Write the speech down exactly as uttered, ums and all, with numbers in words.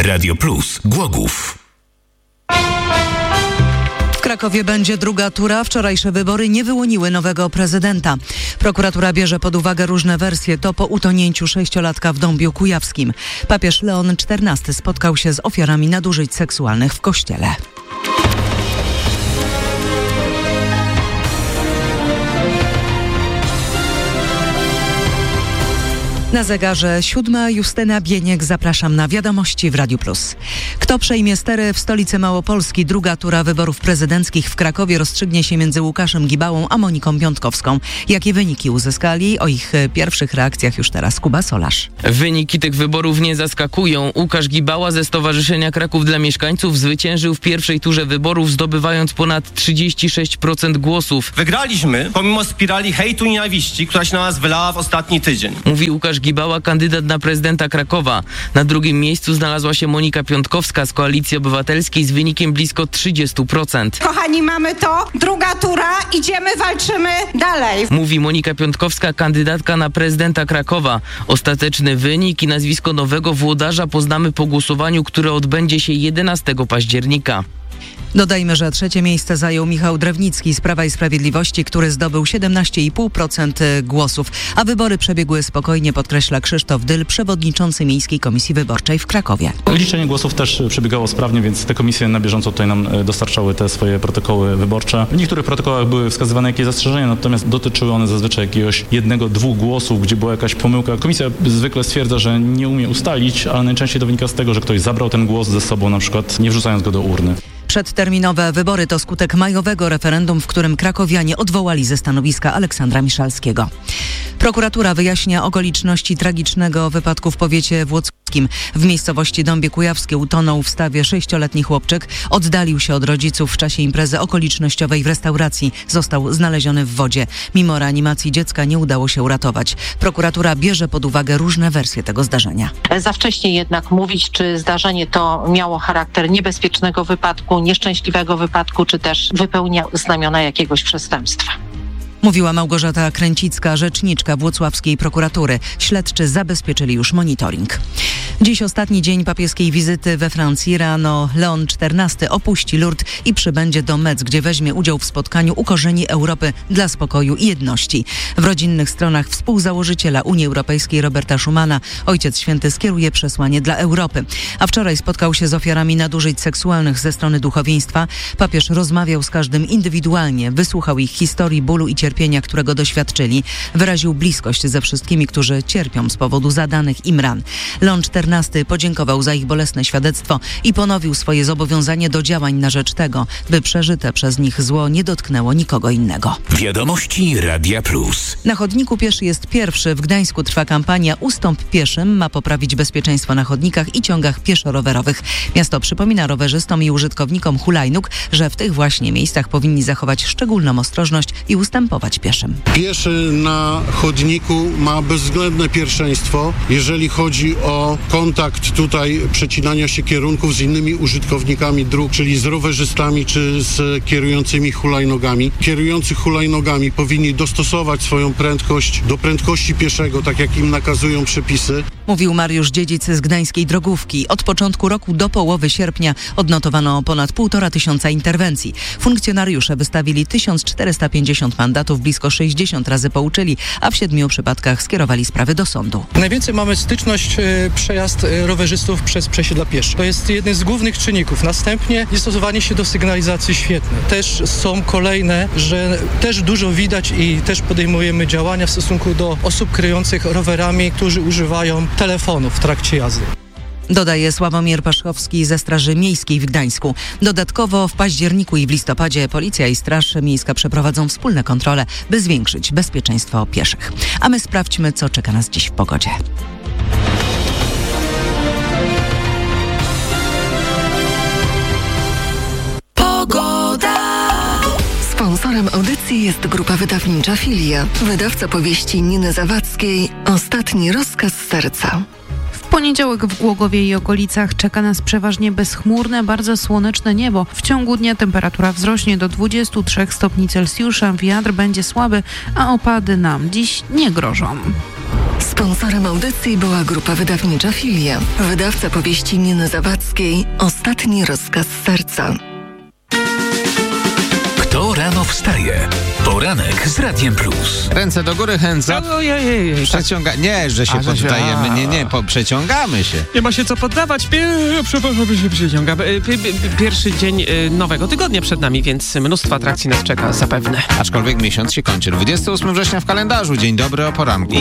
Radio Plus Głogów. W Krakowie będzie druga tura. Wczorajsze wybory nie wyłoniły nowego prezydenta. Prokuratura bierze pod uwagę różne wersje. To po utonięciu sześciolatka w Dąbiu Kujawskim. Papież Leon czternasty spotkał się z ofiarami nadużyć seksualnych w kościele. Na zegarze siódma. Justyna Bieniek. Zapraszam na wiadomości w Radiu Plus. Kto przejmie stery w stolicy Małopolski? Druga tura wyborów prezydenckich w Krakowie rozstrzygnie się między Łukaszem Gibałą a Moniką Piątkowską. Jakie wyniki uzyskali? O ich pierwszych reakcjach już teraz Kuba Solarz. Wyniki tych wyborów nie zaskakują. Łukasz Gibała ze Stowarzyszenia Kraków dla Mieszkańców zwyciężył w pierwszej turze wyborów, zdobywając ponad trzydzieści sześć procent głosów. Wygraliśmy pomimo spirali hejtu i nienawiści, która się na nas wylała w ostatni tydzień. Mówi Łukasz Gibała, kandydat na prezydenta Krakowa. Na drugim miejscu znalazła się Monika Piątkowska z Koalicji Obywatelskiej z wynikiem blisko trzydzieści procent. Kochani, mamy to. Druga tura. Idziemy, walczymy dalej. Mówi Monika Piątkowska, kandydatka na prezydenta Krakowa. Ostateczny wynik i nazwisko nowego włodarza poznamy po głosowaniu, które odbędzie się jedenastego października. Dodajmy, że trzecie miejsce zajął Michał Drewnicki z Prawa i Sprawiedliwości, który zdobył siedemnaście i pół procent głosów, a wybory przebiegły spokojnie, podkreśla Krzysztof Dyl, przewodniczący Miejskiej Komisji Wyborczej w Krakowie. Liczenie głosów też przebiegało sprawnie, więc te komisje na bieżąco tutaj nam dostarczały te swoje protokoły wyborcze. W niektórych protokołach były wskazywane jakieś zastrzeżenia, natomiast dotyczyły one zazwyczaj jakiegoś jednego, dwóch głosów, gdzie była jakaś pomyłka. Komisja zwykle stwierdza, że nie umie ustalić, ale najczęściej to wynika z tego, że ktoś zabrał ten głos ze sobą, na przykład nie wrzucając go do urny. Przedterminowe wybory to skutek majowego referendum, w którym krakowianie odwołali ze stanowiska Aleksandra Miszalskiego. Prokuratura wyjaśnia okoliczności tragicznego wypadku w powiecie włocławskim. W miejscowości Dąbie Kujawskie utonął w stawie sześcioletni chłopczyk. Oddalił się od rodziców w czasie imprezy okolicznościowej w restauracji. Został znaleziony w wodzie. Mimo reanimacji dziecka nie udało się uratować. Prokuratura bierze pod uwagę różne wersje tego zdarzenia. Za wcześnie jednak mówić, czy zdarzenie to miało charakter niebezpiecznego wypadku, nieszczęśliwego wypadku, czy też wypełnia znamiona jakiegoś przestępstwa. Mówiła Małgorzata Kręcicka, rzeczniczka włocławskiej prokuratury. Śledczy zabezpieczyli już monitoring. Dziś ostatni dzień papieskiej wizyty we Francji. Rano Leon czternasty opuści Lourdes i przybędzie do Metz, gdzie weźmie udział w spotkaniu u korzeni Europy dla spokoju i jedności. W rodzinnych stronach współzałożyciela Unii Europejskiej Roberta Schumana Ojciec Święty skieruje przesłanie dla Europy. A wczoraj spotkał się z ofiarami nadużyć seksualnych ze strony duchowieństwa. Papież rozmawiał z każdym indywidualnie, wysłuchał ich historii bólu i cierpienia, którego doświadczyli. Wyraził bliskość ze wszystkimi, którzy cierpią z powodu zadanych im ran. Leon czternasty podziękował za ich bolesne świadectwo i ponowił swoje zobowiązanie do działań na rzecz tego, by przeżyte przez nich zło nie dotknęło nikogo innego. Wiadomości Radia Plus. Na chodniku pieszy jest pierwszy. W Gdańsku trwa kampania Ustąp pieszym. Ma poprawić bezpieczeństwo na chodnikach i ciągach pieszo-rowerowych. Miasto przypomina rowerzystom i użytkownikom hulajnóg, że w tych właśnie miejscach powinni zachować szczególną ostrożność i ustępować pieszym. Pieszy na chodniku ma bezwzględne pierwszeństwo, jeżeli chodzi o kontakt tutaj przecinania się kierunków z innymi użytkownikami dróg, czyli z rowerzystami czy z kierującymi hulajnogami. Kierujący hulajnogami powinni dostosować swoją prędkość do prędkości pieszego, tak jak im nakazują przepisy. Mówił Mariusz Dziedzic z Gdańskiej Drogówki. Od początku roku do połowy sierpnia odnotowano ponad półtora tysiąca interwencji. Funkcjonariusze wystawili tysiąc czterysta pięćdziesiąt mandatów, blisko sześćdziesiąt razy pouczyli, a w siedmiu przypadkach skierowali sprawy do sądu. Najwięcej mamy styczność, e, przejazd e, rowerzystów przez przejście dla pieszych. To jest jeden z głównych czynników. Następnie stosowanie się do sygnalizacji świetne. Też są kolejne, że też dużo widać i też podejmujemy działania w stosunku do osób kierujących rowerami, którzy używają telefonów w trakcie jazdy. Dodaje Sławomir Paszkowski ze Straży Miejskiej w Gdańsku. Dodatkowo w październiku i w listopadzie Policja i Straż Miejska przeprowadzą wspólne kontrole, by zwiększyć bezpieczeństwo pieszych. A my sprawdźmy, co czeka nas dziś w pogodzie. Sponsorem audycji jest grupa wydawnicza Filia. Wydawca powieści Niny Zawadzkiej Ostatni rozkaz serca. W poniedziałek w Głogowie i okolicach czeka nas przeważnie bezchmurne, bardzo słoneczne niebo. W ciągu dnia temperatura wzrośnie do dwudziestu trzech stopni Celsjusza, wiatr będzie słaby, a opady nam dziś nie grożą. Sponsorem audycji była grupa wydawnicza Filia. Wydawca powieści Niny Zawadzkiej Ostatni rozkaz serca. Kto rano wstaje? Poranek z Radiem Plus. Ręce do góry, hands up. Ojej, Przeciąga... Nie, że się A, że się- poddajemy. a. Nie, nie, po... przeciągamy się. Nie ma się co poddawać. Pie- Przepraszam, że się przyciągam. E, pi- pi- Pierwszy dzień e, nowego tygodnia przed nami, więc mnóstwo atrakcji nas czeka zapewne. Aczkolwiek miesiąc się kończy. dwudziestego ósmego września w kalendarzu. Dzień dobry o poranku.